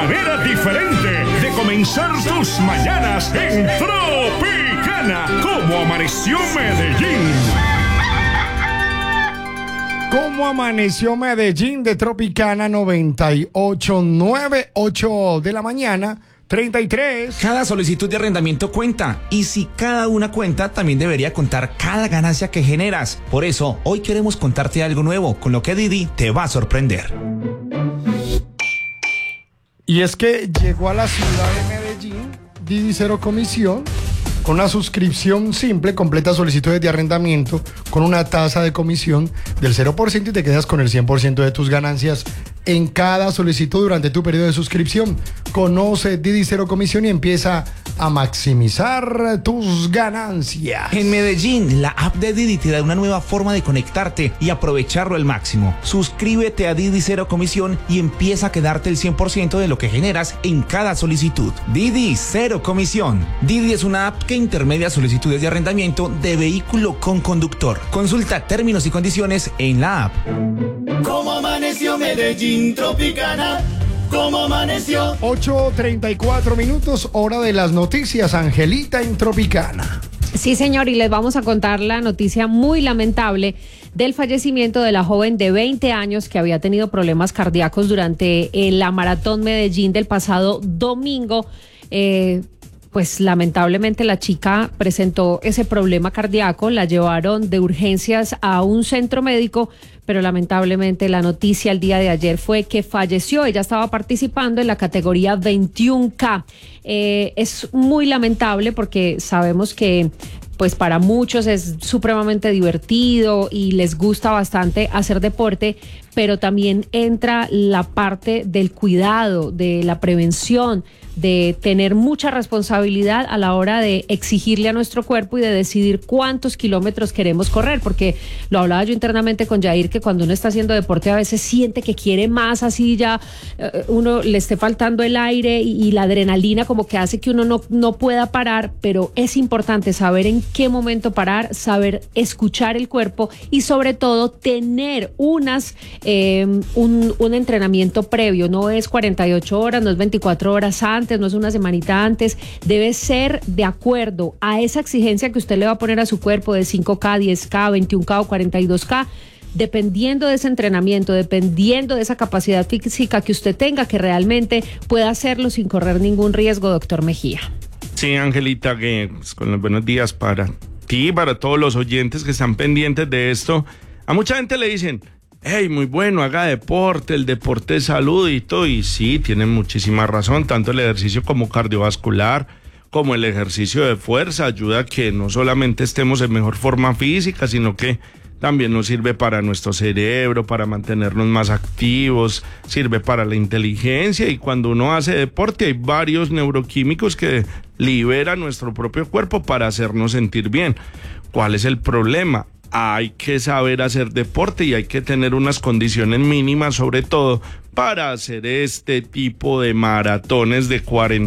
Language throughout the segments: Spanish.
manera diferente de comenzar tus mañanas en Tropicana. ¿Cómo amaneció Medellín? ¿Cómo amaneció Medellín de Tropicana 98.9, 8 de la mañana, 33. Cada solicitud de arrendamiento cuenta, y si cada una cuenta, también debería contar cada ganancia que generas. Por eso, hoy queremos contarte algo nuevo, con lo que Didi te va a sorprender. Y es que llegó a la ciudad de Medellín Didi Cero Comisión, con una suscripción simple, completa solicitudes de arrendamiento, con una tasa de comisión del 0% y te quedas con el 100% de tus ganancias en cada solicitud durante tu periodo de suscripción. Conoce Didi Cero Comisión y empieza a maximizar tus ganancias. En Medellín, la app de Didi te da una nueva forma de conectarte y aprovecharlo al máximo. Suscríbete a Didi Cero Comisión y empieza a quedarte el 100% de lo que generas en cada solicitud. Didi Cero Comisión. Didi es una app que intermedia solicitudes de arrendamiento de vehículo con conductor. Consulta términos y condiciones en la app. ¿Cómo amaneció Medellín, Tropicana? ¿Cómo amaneció? 8:34 minutos, hora de las noticias. Angelita en Tropicana. Sí, señor, y les vamos a contar la noticia muy lamentable del fallecimiento de la joven de 20 años que había tenido problemas cardíacos durante la Maratón Medellín del pasado domingo. Pues lamentablemente la chica presentó ese problema cardíaco, la llevaron de urgencias a un centro médico, pero lamentablemente la noticia el día de ayer fue que falleció. Ella estaba participando en la categoría 21K. Es muy lamentable porque sabemos que pues para muchos es supremamente divertido y les gusta bastante hacer deporte, pero también entra la parte del cuidado, de la prevención, de tener mucha responsabilidad a la hora de exigirle a nuestro cuerpo y de decidir cuántos kilómetros queremos correr, porque lo hablaba yo internamente con Jair, que cuando uno está haciendo deporte a veces siente que quiere más, así ya uno le esté faltando el aire y la adrenalina como que hace que uno no pueda parar, pero es importante saber en qué momento parar, saber escuchar el cuerpo y sobre todo tener un entrenamiento previo. No es 48 horas, no es 24 horas antes, no es una semanita antes, debe ser de acuerdo a esa exigencia que usted le va a poner a su cuerpo de 5K, 10K, 21K o 42K, dependiendo de ese entrenamiento, dependiendo de esa capacidad física que usted tenga, que realmente pueda hacerlo sin correr ningún riesgo, doctor Mejía. Sí, Angelita, que pues, con los buenos días para ti, para todos los oyentes que están pendientes de esto. A mucha gente le dicen: hey, muy bueno, haga deporte, el deporte es salud y todo, y sí, tienen muchísima razón, tanto el ejercicio como cardiovascular, como el ejercicio de fuerza, ayuda a que no solamente estemos en mejor forma física, sino que también nos sirve para nuestro cerebro, para mantenernos más activos, sirve para la inteligencia, y cuando uno hace deporte hay varios neuroquímicos que liberan nuestro propio cuerpo para hacernos sentir bien. ¿Cuál es el problema? Hay que saber hacer deporte y hay que tener unas condiciones mínimas, sobre todo para hacer este tipo de maratones de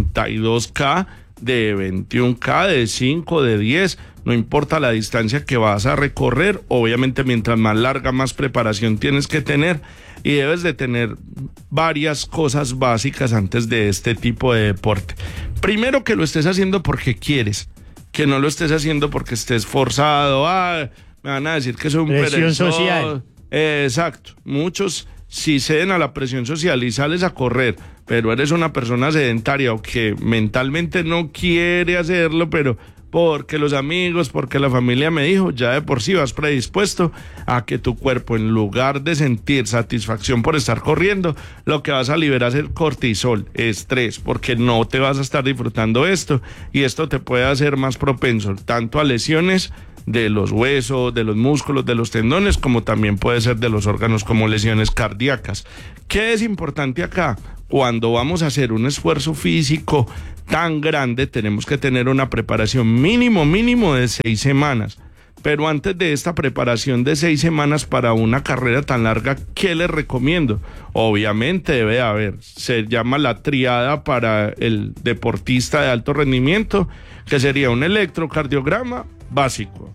42K, de 21K, de 5, de 10, no importa la distancia que vas a recorrer. Obviamente mientras más larga, más preparación tienes que tener, y debes de tener varias cosas básicas antes de este tipo de deporte. Primero, que lo estés haciendo porque quieres, que no lo estés haciendo porque estés forzado. Me van a decir que soy un presión social. Exacto. Muchos sí ceden a la presión social y sales a correr, pero eres una persona sedentaria o que mentalmente no quiere hacerlo, pero porque los amigos, porque la familia me dijo, ya de por sí vas predispuesto a que tu cuerpo, en lugar de sentir satisfacción por estar corriendo, lo que vas a liberar es el cortisol, estrés, porque no te vas a estar disfrutando esto, y esto te puede hacer más propenso tanto a lesiones de los huesos, de los músculos, de los tendones, como también puede ser de los órganos, como lesiones cardíacas. ¿Qué es importante acá? Cuando vamos a hacer un esfuerzo físico tan grande, tenemos que tener una preparación mínimo de 6 semanas. Pero antes de esta preparación de 6 semanas para una carrera tan larga, ¿qué les recomiendo? Obviamente debe haber, se llama la triada para el deportista de alto rendimiento, que sería un electrocardiograma básico,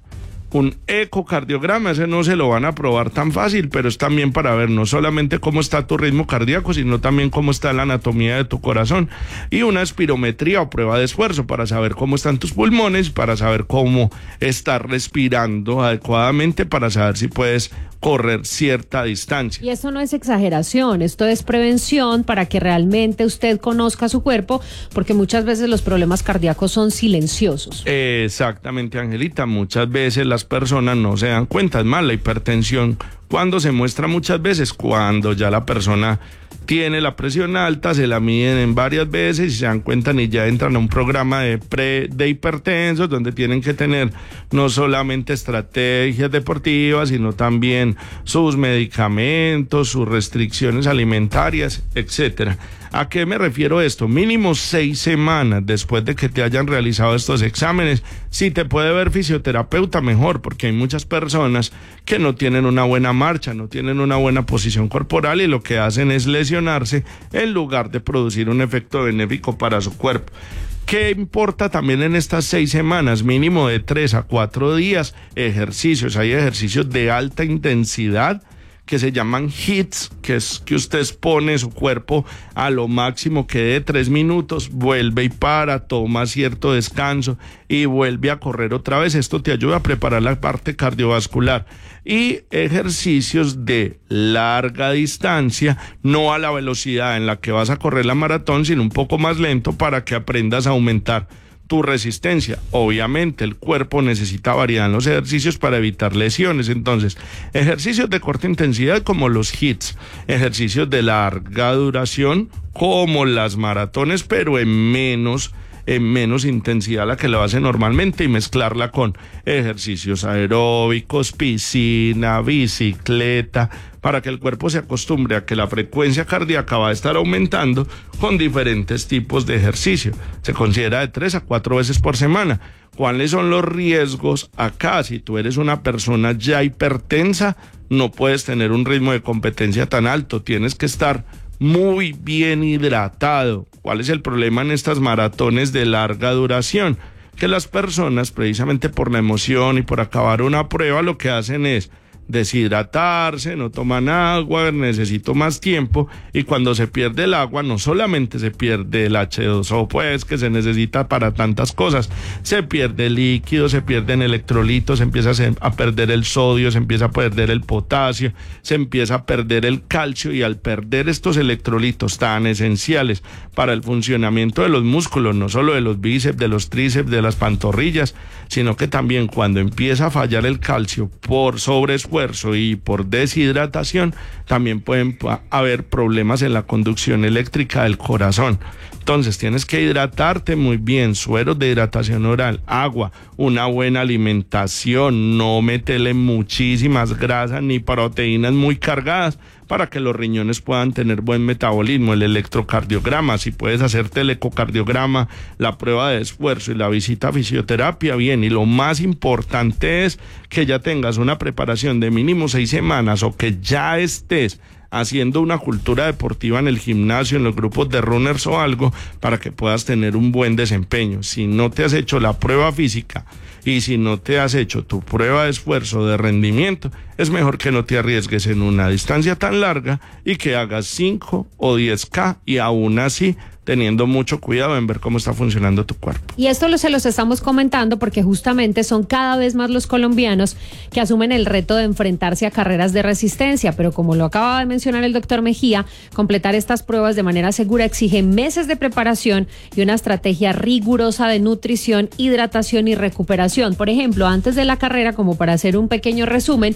un ecocardiograma. Ese no se lo van a probar tan fácil, pero es también para ver no solamente cómo está tu ritmo cardíaco, sino también cómo está la anatomía de tu corazón. Y una espirometría o prueba de esfuerzo para saber cómo están tus pulmones, para saber cómo estás respirando adecuadamente, para saber si puedes correr cierta distancia. Y esto no es exageración, esto es prevención para que realmente usted conozca su cuerpo, porque muchas veces los problemas cardíacos son silenciosos. Exactamente, Angelita, muchas veces las personas no se dan cuenta. Es más, la hipertensión, cuando se muestra muchas veces, cuando ya la persona tiene la presión alta, se la miden en varias veces y se dan cuenta y ya entran a un programa de hipertensos, donde tienen que tener no solamente estrategias deportivas, sino también sus medicamentos, sus restricciones alimentarias, etcétera. ¿A qué me refiero esto? Mínimo 6 semanas después de que te hayan realizado estos exámenes. Si te puede ver fisioterapeuta, mejor, porque hay muchas personas que no tienen una buena marcha, no tienen una buena posición corporal y lo que hacen es lesionarse en lugar de producir un efecto benéfico para su cuerpo. ¿Qué importa también en estas 6 semanas? Mínimo de 3 a 4 días, ejercicios. Hay ejercicios de alta intensidad que se llaman HIITs, que es que usted expone su cuerpo a lo máximo que dé 3 minutos, vuelve y para, toma cierto descanso y vuelve a correr otra vez. Esto te ayuda a preparar la parte cardiovascular. Y ejercicios de larga distancia, no a la velocidad en la que vas a correr la maratón, sino un poco más lento para que aprendas a aumentar tu resistencia. Obviamente el cuerpo necesita variedad en los ejercicios para evitar lesiones. Entonces, ejercicios de corta intensidad como los HIITs, ejercicios de larga duración como las maratones, pero en menos intensidad a la que lo hace normalmente, y mezclarla con ejercicios aeróbicos, piscina, bicicleta, para que el cuerpo se acostumbre a que la frecuencia cardíaca va a estar aumentando con diferentes tipos de ejercicio. Se considera de 3 a 4 veces por semana. ¿Cuáles son los riesgos acá? Si tú eres una persona ya hipertensa, no puedes tener un ritmo de competencia tan alto, tienes que estar muy bien hidratado. ¿Cuál es el problema en estas maratones de larga duración? Que las personas, precisamente por la emoción y por acabar una prueba, lo que hacen es deshidratarse, no toman agua, necesito más tiempo, y cuando se pierde el agua, no solamente se pierde el H2O, pues, que se necesita para tantas cosas, se pierde el líquido, se pierden electrolitos, se empieza a perder el sodio, se empieza a perder el potasio, se empieza a perder el calcio, y al perder estos electrolitos tan esenciales para el funcionamiento de los músculos, no solo de los bíceps, de los tríceps, de las pantorrillas, sino que también cuando empieza a fallar el calcio por sobreesfuerzo y por deshidratación, también pueden haber problemas en la conducción eléctrica del corazón. Entonces tienes que hidratarte muy bien, sueros de hidratación oral, agua, una buena alimentación, no meterle muchísimas grasas ni proteínas muy cargadas, para que los riñones puedan tener buen metabolismo. El electrocardiograma, si puedes hacerte el ecocardiograma, la prueba de esfuerzo y la visita a fisioterapia, bien. Y lo más importante es que ya tengas una preparación de mínimo 6 semanas, o que ya estés haciendo una cultura deportiva en el gimnasio, en los grupos de runners o algo, para que puedas tener un buen desempeño. Si no te has hecho la prueba física y si no te has hecho tu prueba de esfuerzo, de rendimiento, es mejor que no te arriesgues en una distancia tan larga y que hagas 5 o 10K, y aún así teniendo mucho cuidado en ver cómo está funcionando tu cuerpo. Y esto se los estamos comentando porque justamente son cada vez más los colombianos que asumen el reto de enfrentarse a carreras de resistencia, pero como lo acaba de mencionar el doctor Mejía, completar estas pruebas de manera segura exige meses de preparación y una estrategia rigurosa de nutrición, hidratación y recuperación. Por ejemplo, antes de la carrera, como para hacer un pequeño resumen,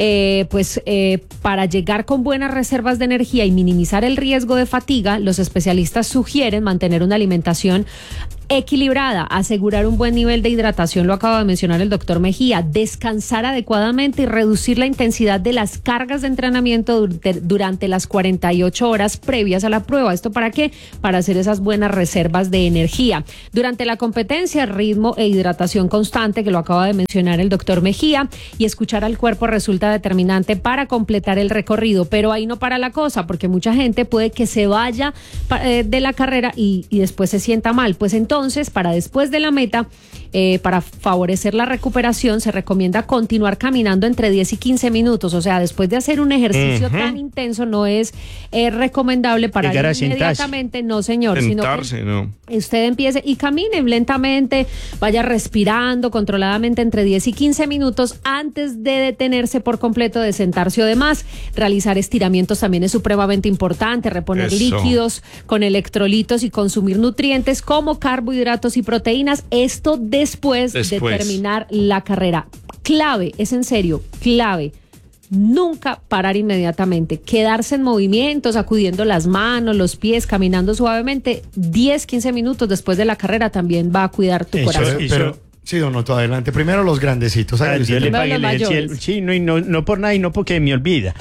para llegar con buenas reservas de energía y minimizar el riesgo de fatiga, los especialistas sugieren mantener una alimentación equilibrada, asegurar un buen nivel de hidratación, lo acaba de mencionar el doctor Mejía, descansar adecuadamente y reducir la intensidad de las cargas de entrenamiento durante las 48 horas previas a la prueba. ¿Esto para qué? Para hacer esas buenas reservas de energía. Durante la competencia, ritmo e hidratación constante, que lo acaba de mencionar el doctor Mejía, y escuchar al cuerpo resulta determinante para completar el recorrido. Pero ahí no para la cosa, porque mucha gente puede que se vaya de la carrera y después se sienta mal. Pues entonces, Entonces, para después de la meta, para favorecer la recuperación, se recomienda continuar caminando entre 10 y 15 minutos. O sea, después de hacer un ejercicio tan intenso, no es recomendable para ir inmediatamente, no señor, sentarse, sino que usted empiece y camine lentamente, vaya respirando controladamente entre 10 y 15 minutos antes de detenerse por completo, de sentarse o demás. Realizar estiramientos también es supremamente importante, reponer líquidos con electrolitos y consumir nutrientes como carbohidratos y proteínas. Esto después de terminar la carrera. Clave, es en serio, clave. Nunca parar inmediatamente, quedarse en movimiento, sacudiendo las manos, los pies, caminando suavemente. 10, 15 minutos después de la carrera también va a cuidar tu corazón. Pero, sí, don Otto, adelante. Primero los grandecitos. Dios le pague el cielo. Sí, no por nada y no porque me olvida.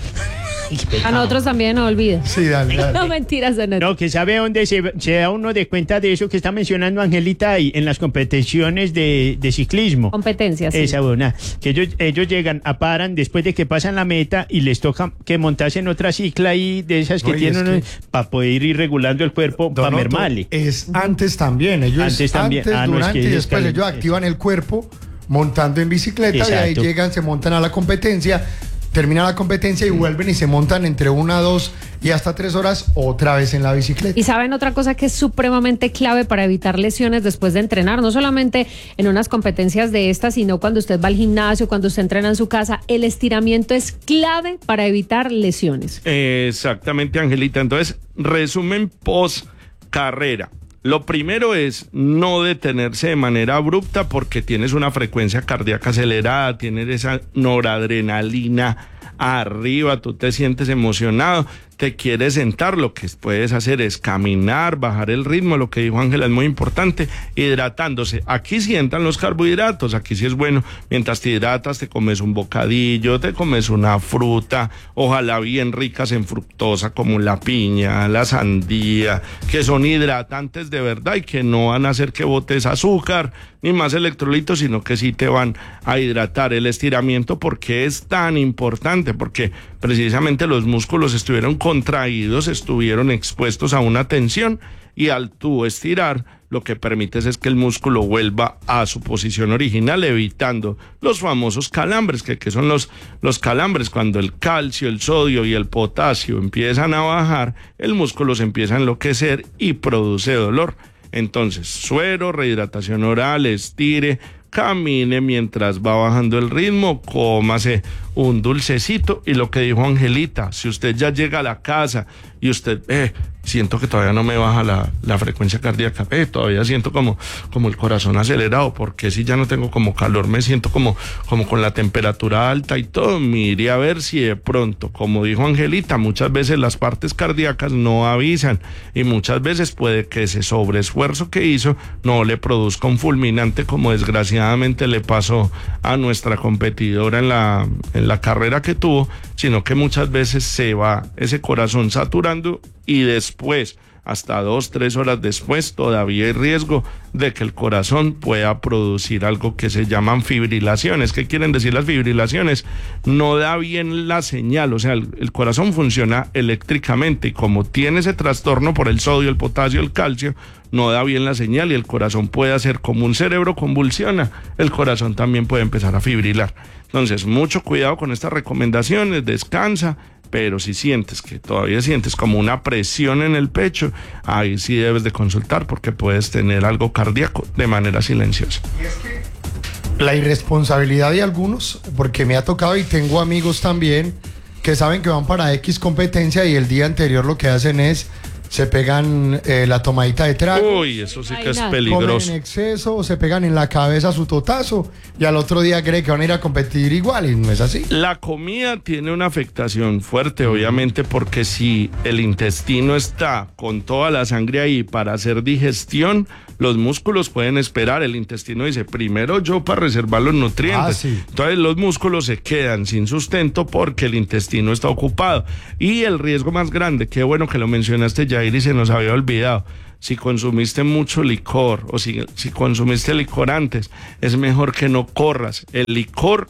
A nosotros también nos olvida. Sí, dale. No, mentiras, Donato. No, que sabe dónde se da uno de cuenta de eso que está mencionando Angelita ahí, en las competiciones de ciclismo. Competencias, sí. Esa buena. Que ellos llegan, paran después de que pasan la meta y les toca que montarse en otra cicla ahí de esas que tienen para poder ir regulando el cuerpo para mermarle. Es antes también. Ellos antes, durante y después ellos activan el cuerpo montando en bicicleta. Exacto. Y ahí llegan, se montan a la competencia. Termina la competencia y vuelven y se montan entre 1, 2 y hasta 3 horas otra vez en la bicicleta. Y saben otra cosa que es supremamente clave para evitar lesiones después de entrenar, no solamente en unas competencias de estas, sino cuando usted va al gimnasio, cuando usted entrena en su casa, el estiramiento es clave para evitar lesiones. Exactamente, Angelita. Entonces, resumen post carrera. Lo primero es no detenerse de manera abrupta porque tienes una frecuencia cardíaca acelerada, tienes esa noradrenalina arriba, tú te sientes emocionado, te quieres sentar, lo que puedes hacer es caminar, bajar el ritmo, lo que dijo Ángela es muy importante, hidratándose. Aquí sientan los carbohidratos, aquí sí es bueno, mientras te hidratas te comes un bocadillo, te comes una fruta, ojalá bien ricas en fructosa como la piña, la sandía, que son hidratantes de verdad y que no van a hacer que botes azúcar ni más electrolitos, sino que sí te van a hidratar. El estiramiento, ¿por qué es tan importante? Porque precisamente los músculos estuvieron contraídos, estuvieron expuestos a una tensión y al tú estirar, lo que permites es que el músculo vuelva a su posición original, evitando los famosos calambres. ¿Qué son los calambres? Cuando el calcio, el sodio y el potasio empiezan a bajar, el músculo se empieza a enloquecer y produce dolor. Entonces, suero, rehidratación oral, estire, camine mientras va bajando el ritmo, cómase un dulcecito y lo que dijo Angelita, si usted ya llega a la casa y usted, siento que todavía no me baja la frecuencia cardíaca, todavía siento como el corazón acelerado, porque si ya no tengo como calor, me siento como con la temperatura alta y todo, mire a ver si de pronto, como dijo Angelita, muchas veces las partes cardíacas no avisan y muchas veces puede que ese sobreesfuerzo que hizo no le produzca un fulminante como desgraciadamente le pasó a nuestra competidora en la carrera que tuvo, sino que muchas veces se va ese corazón saturando y después, hasta 2, 3 horas después, todavía hay riesgo de que el corazón pueda producir algo que se llaman fibrilaciones. ¿Qué quieren decir las fibrilaciones? No da bien la señal, o sea, el corazón funciona eléctricamente y como tiene ese trastorno por el sodio, el potasio, el calcio, no da bien la señal y el corazón puede hacer como un cerebro convulsiona, el corazón también puede empezar a fibrilar. Entonces, mucho cuidado con estas recomendaciones, descansa, pero si sientes que todavía sientes como una presión en el pecho, ahí sí debes de consultar porque puedes tener algo cardíaco de manera silenciosa. Y es que la irresponsabilidad de algunos, porque me ha tocado y tengo amigos también que saben que van para X competencia y el día anterior lo que hacen es se pegan la tomadita de trago. Uy, eso sí que es peligroso. Comen en exceso o se pegan en la cabeza su totazo y al otro día creen que van a ir a competir igual y no es así. La comida tiene una afectación fuerte, obviamente, porque si el intestino está con toda la sangre ahí para hacer digestión, los músculos pueden esperar. El intestino dice, primero yo para reservar los nutrientes. Sí. Entonces los músculos se quedan sin sustento porque el intestino está ocupado. Y el riesgo más grande, qué bueno que lo mencionaste, Jair, y se nos había olvidado. Si consumiste mucho licor o si consumiste licor antes, es mejor que no corras. El licor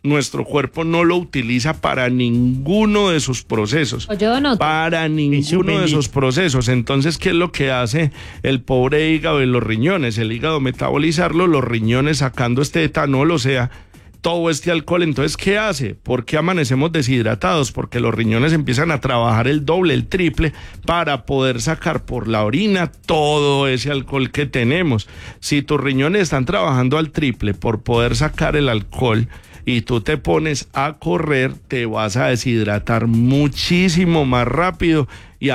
nuestro cuerpo no lo utiliza para ninguno de sus procesos. Yo no. Para ninguno de esos procesos. Entonces, ¿qué es lo que hace el pobre hígado y los riñones? El hígado metabolizarlo, los riñones sacando este etanol, o sea, todo este alcohol. Entonces, ¿qué hace? ¿Por qué amanecemos deshidratados? Porque los riñones empiezan a trabajar el doble, el triple, para poder sacar por la orina todo ese alcohol que tenemos. Si tus riñones están trabajando al triple por poder sacar el alcohol y tú te pones a correr, te vas a deshidratar muchísimo más rápido